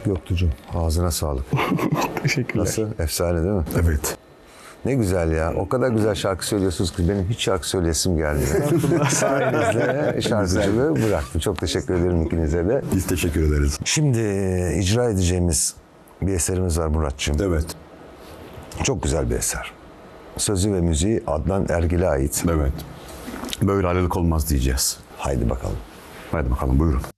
Göktuğ'cum ağzına sağlık. Teşekkürler. Nasıl? Efsane değil mi? Evet. Ne güzel ya. O kadar güzel şarkı söylüyorsunuz ki benim hiç şarkı söylesim geldi. Sayenizde şarkıcılığı bıraktım. Çok teşekkür ederim ikinize de. Biz teşekkür ederiz. Şimdi icra edeceğimiz bir eserimiz var Muratçığım. Evet. Çok güzel bir eser. Sözü ve müziği Adnan Ergil'e ait. Evet. Böyle ayrılık olmaz diyeceğiz. Haydi bakalım. Hadi bakalım buyurun.